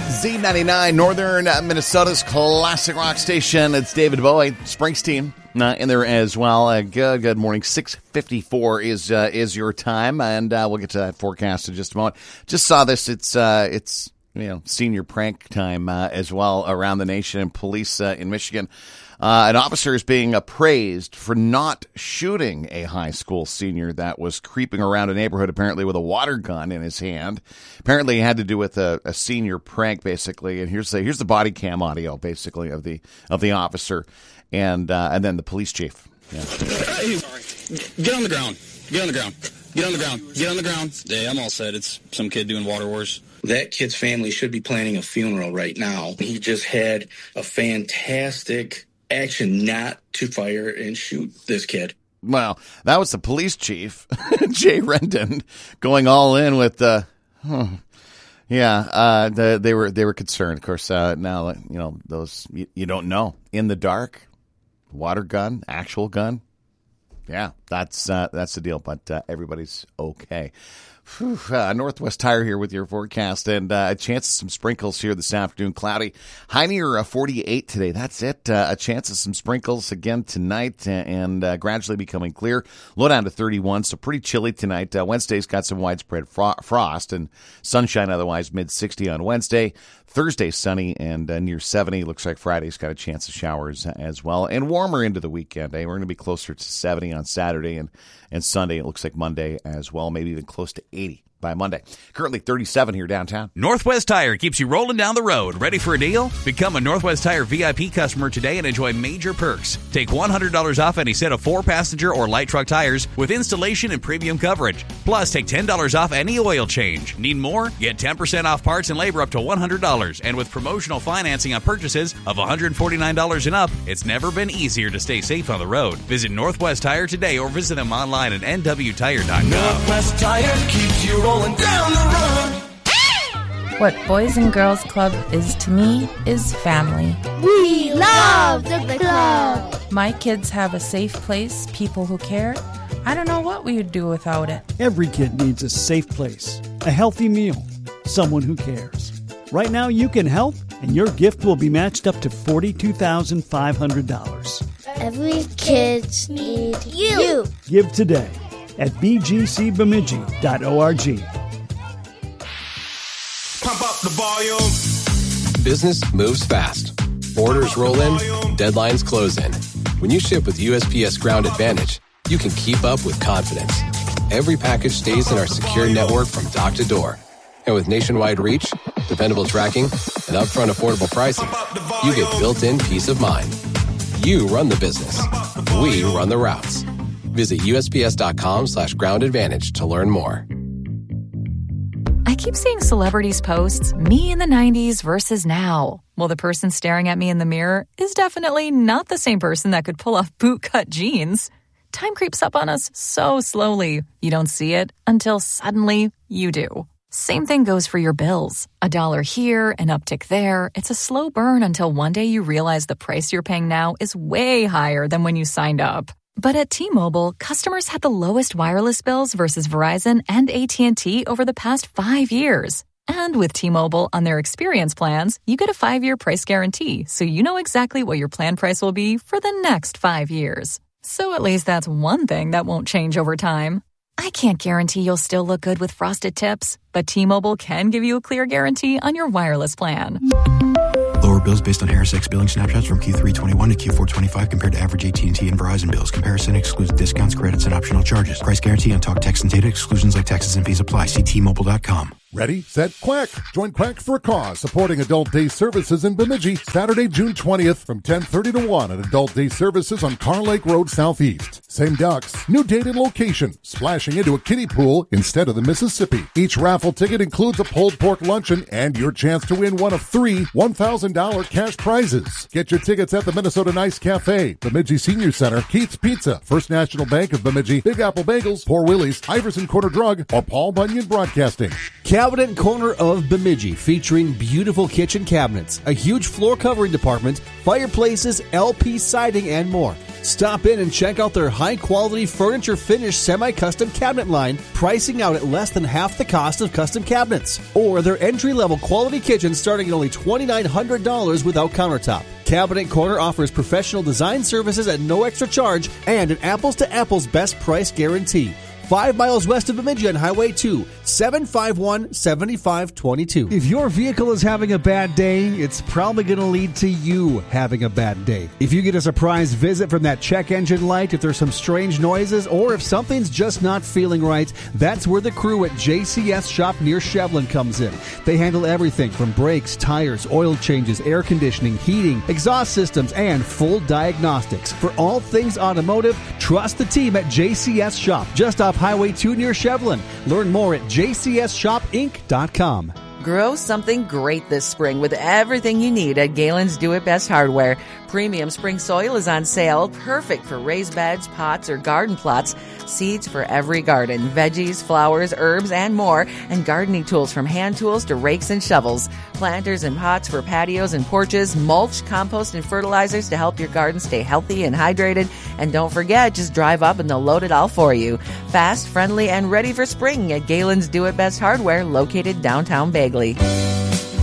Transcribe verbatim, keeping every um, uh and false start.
Z ninety-nine, Northern Minnesota's classic rock station. It's David Bowie, Springsteen uh, in there as well. Uh, good, good morning. six fifty-four is uh, is your time, and uh, we'll get to that forecast in just a moment. Just saw this. It's uh, it's you know senior prank time uh, as well around the nation, and police uh, in Michigan. Uh, an officer is being appraised for not shooting a high school senior that was creeping around a neighborhood, apparently with a water gun in his hand. Apparently, it had to do with a, a senior prank, basically. And here's the here's the body cam audio, basically, of the of the officer, and uh, and then the police chief. Yeah. Get on the ground. Get on the ground. Get on the ground. Get on the ground. Yeah, I'm all set. It's some kid doing water wars. That kid's family should be planning a funeral right now. He just had a fantastic action not to fire and shoot this kid. Well, that was the police chief, Jay Rendon, going all in with the, huh, yeah, uh, the, they were they were concerned. Of course, uh, now you know those you, you don't know in the dark, water gun, actual gun. Yeah, that's uh, that's the deal. But uh, everybody's okay. Whew, uh, Northwest Tire here with your forecast, and uh, a chance of some sprinkles here this afternoon. Cloudy, high near uh, forty-eight today. That's it. Uh, a chance of some sprinkles again tonight, uh, and uh, gradually becoming clear. Low down to thirty-one, so pretty chilly tonight. Uh, Wednesday's got some widespread fro- frost and sunshine. Otherwise, mid sixty on Wednesday. Thursday sunny and uh, near seventy. Looks like Friday's got a chance of showers as well, and warmer into the weekend. Eh? We're going to be closer to seventy on Saturday and, and Sunday. It looks like Monday as well, maybe even close to eighty by Monday. Currently thirty-seven here downtown. Northwest Tire keeps you rolling down the road. Ready for a deal? Become a Northwest Tire V I P customer today and enjoy major perks. Take one hundred dollars off any set of four-passenger or light truck tires with installation and premium coverage. Plus, take ten dollars off any oil change. Need more? Get ten percent off parts and labor up to one hundred dollars. And with promotional financing on purchases of one hundred forty-nine dollars and up, it's never been easier to stay safe on the road. Visit Northwest Tire today or visit them online at N W tire dot com. Northwest Tire keeps you rolling down the road. What Boys and Girls Club is to me is family. We love the club. My kids have a safe place, people who care. I don't know what we would do without it. Every kid needs a safe place, a healthy meal, someone who cares. Right now you can help, and your gift will be matched up to forty-two thousand five hundred dollars. Every kid needs you. Give today at b g c bemidji dot org. Pump up the volume. Business moves fast. Orders roll in, deadlines close in. When you ship with U S P S Ground Advantage, you can keep up with confidence. Every package stays in our secure network from dock to door. And with nationwide reach, dependable tracking, and upfront affordable pricing, you get built-in peace of mind. You run the business. We run the routes. Visit U S P S dot com slash ground advantage to learn more. I keep seeing celebrities posts, me in the nineties versus now. Well, the person staring at me in the mirror is definitely not the same person that could pull off bootcut jeans. Time creeps up on us so slowly. You don't see it until suddenly you do. Same thing goes for your bills. A dollar here, an uptick there. It's a slow burn until one day you realize the price you're paying now is way higher than when you signed up. But at T-Mobile, customers had the lowest wireless bills versus Verizon and A T and T over the past five years. And with T-Mobile on their experience plans, you get a five-year price guarantee, so you know exactly what your plan price will be for the next five years. So at least that's one thing that won't change over time. I can't guarantee you'll still look good with frosted tips, but T-Mobile can give you a clear guarantee on your wireless plan. Lower bills based on Harris X billing snapshots from Q three twenty-one to Q four twenty-five compared to average A T and T and Verizon bills. Comparison excludes discounts, credits, and optional charges. Price guarantee on talk, text, and data. Exclusions like taxes and fees apply. See T Mobile dot com. Ready, set, quack. Join Quack for a Cause, supporting Adult Day Services in Bemidji, Saturday, June twentieth from ten thirty to one at Adult Day Services on Car Lake Road Southeast. Same ducks, new date and location, splashing into a kiddie pool instead of the Mississippi. Each raffle ticket includes a pulled pork luncheon and your chance to win one of three one thousand dollars cash prizes. Get your tickets at the Minnesota Nice Cafe, Bemidji Senior Center, Keith's Pizza, First National Bank of Bemidji, Big Apple Bagels, Poor Willie's, Iverson Corner Drug, or Paul Bunyan Broadcasting. Cabinet Corner of Bemidji, featuring beautiful kitchen cabinets, a huge floor covering department, fireplaces, L P siding, and more. Stop in and check out their high-quality furniture finish semi-custom cabinet line, pricing out at less than half the cost of custom cabinets. Or their entry-level quality kitchen starting at only two thousand nine hundred dollars without countertop. Cabinet Corner offers professional design services at no extra charge and an apples-to-apples best price guarantee. Five miles west of Bemidji on Highway two, seven five one, seven five two two. If your vehicle is having a bad day, it's probably going to lead to you having a bad day. If you get a surprise visit from that check engine light, if there's some strange noises, or if something's just not feeling right, that's where the crew at J C S Shop near Shevlin comes in. They handle everything from brakes, tires, oil changes, air conditioning, heating, exhaust systems, and full diagnostics. For all things automotive, trust the team at J C S Shop, just off Highway two near Shevlin. Learn more at j c s shop inc dot com. Grow something great this spring with everything you need at Galen's Do It Best Hardware. Premium spring soil is on sale, perfect for raised beds, pots, or garden plots. Seeds for every garden, veggies, flowers, herbs, and more, and gardening tools from hand tools to rakes and shovels. Planters and pots for patios and porches, mulch, compost, and fertilizers to help your garden stay healthy and hydrated. And don't forget, just drive up and they'll load it all for you. Fast, friendly, and ready for spring at Galen's Do It Best Hardware, located downtown Bagley.